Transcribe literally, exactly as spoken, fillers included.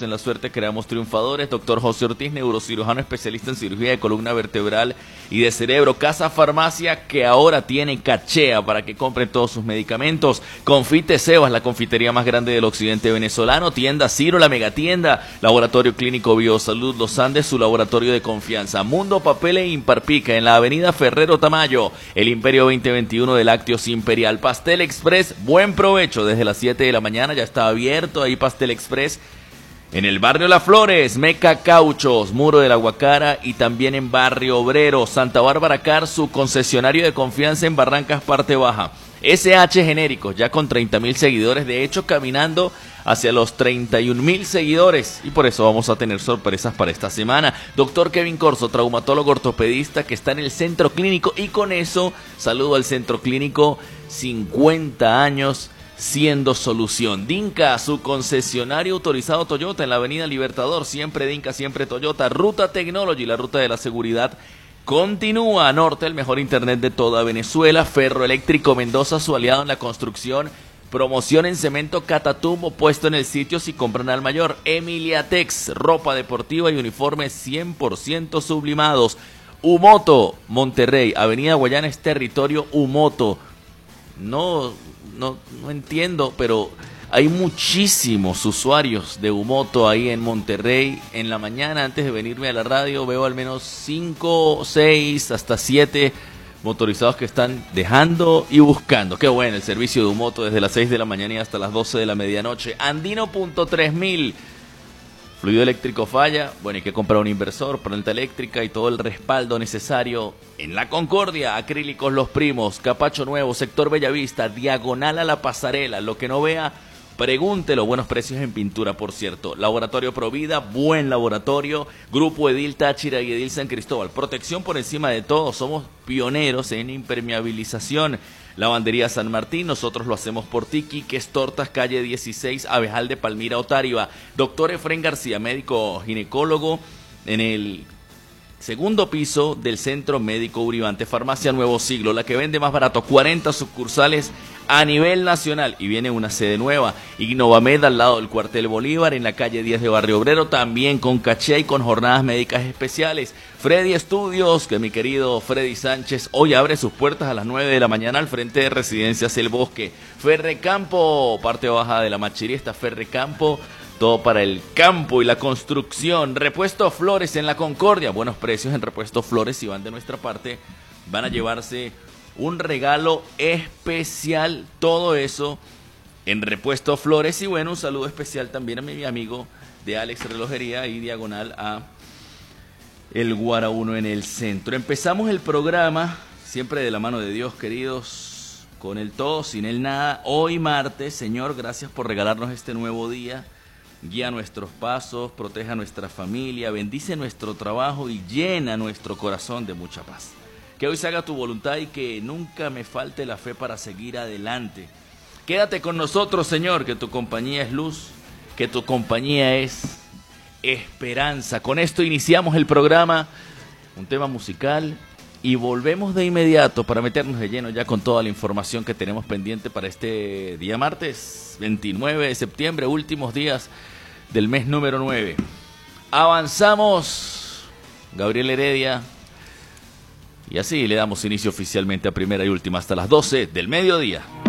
en la suerte, creamos triunfadores. Doctor José Ortiz, neurocirujano especialista en cirugía de columna vertebral y de cerebro. Casa Farmacia, que ahora tiene cachea para que compren todos sus medicamentos. Confite Sebas, la confitería más grande del occidente venezolano. Tienda Ciro, la megatienda. Laboratorio Clínico Biosalud Los Andes, su laboratorio de confianza. Mundo Papel e Imparpica, en la avenida Ferrero Tamayo. El Imperio veinte veintiuno de Lácteos Imperial. Pastel Express, buen provecho. Desde las siete de la mañana ya está abierto ahí Pastel Express. En el barrio Las Flores, Meca Cauchos, Muro de la Guacara, y también en Barrio Obrero. Santa Bárbara Car, su concesionario de confianza en Barrancas, parte baja. S H Genéricos, ya con treinta mil seguidores, de hecho caminando hacia los treinta y un mil seguidores, y por eso vamos a tener sorpresas para esta semana. Doctor Kevin Corso, traumatólogo ortopedista, que está en el Centro Clínico, y con eso saludo al Centro Clínico, cincuenta años siendo solución. Dinka, su concesionario autorizado Toyota en la avenida Libertador. Siempre Dinka, siempre Toyota. Ruta Technology, la ruta de la seguridad, continúa. Norte, el mejor internet de toda Venezuela. Ferroeléctrico Mendoza, su aliado en la construcción. Promoción en cemento Catatumbo, puesto en el sitio si compran al mayor. Emiliatex, ropa deportiva y uniformes cien por ciento sublimados. Umoto, Monterrey, avenida Guayanes, territorio Umoto. No, no, no entiendo, pero hay muchísimos usuarios de Umoto ahí en Monterrey. En la mañana, antes de venirme a la radio, veo al menos cinco, seis, hasta siete motorizados que están dejando y buscando. Qué bueno el servicio de Umoto desde las seis de la mañana y hasta las doce de la medianoche. Andino punto tres mil. Fluido eléctrico falla, bueno, hay que comprar un inversor, planta eléctrica y todo el respaldo necesario en La Concordia. Acrílicos Los Primos, Capacho Nuevo, sector Bellavista, diagonal a la pasarela. Lo que no vea, pregúntelo. Buenos precios en pintura, por cierto. Laboratorio Provida, buen laboratorio. Grupo Edil Táchira y Edil San Cristóbal. Protección por encima de todo. Somos pioneros en impermeabilización. Lavandería San Martín, nosotros lo hacemos por ti. Quiques Tortas, calle dieciséis, Abejal de Palmira, Otáriba. Doctor Efrén García, médico ginecólogo, en el segundo piso del Centro Médico Uribante. Farmacia Nuevo Siglo, la que vende más barato, cuarenta sucursales a nivel nacional, y viene una sede nueva. Innovamed, al lado del Cuartel Bolívar, en la calle diez de Barrio Obrero, también con caché y con jornadas médicas especiales. Freddy Estudios, que mi querido Freddy Sánchez hoy abre sus puertas a las nueve de la mañana al frente de Residencias El Bosque. Ferrecampo, parte baja de la Machiría, está Ferrecampo, todo para el campo y la construcción. Repuesto Flores en La Concordia, buenos precios en Repuesto Flores. Si van de nuestra parte, van a llevarse un regalo especial, todo eso en Repuesto Flores. Y bueno, un saludo especial también a mi amigo de Alex Relojería y diagonal a el Guara uno en el centro. Empezamos el programa siempre de la mano de Dios, queridos, con el todo, sin el nada. Hoy martes, Señor, gracias por regalarnos este nuevo día. Guía nuestros pasos, proteja nuestra familia, bendice nuestro trabajo y llena nuestro corazón de mucha paz. Que hoy se haga tu voluntad y que nunca me falte la fe para seguir adelante. Quédate con nosotros, Señor, que tu compañía es luz, que tu compañía es esperanza. Con esto iniciamos el programa, un tema musical, y volvemos de inmediato para meternos de lleno ya con toda la información que tenemos pendiente para este día martes, veintinueve de septiembre, últimos días del mes número nueve. Avanzamos, Gabriel Heredia. Y así le damos inicio oficialmente a Primera y Última hasta las doce del mediodía.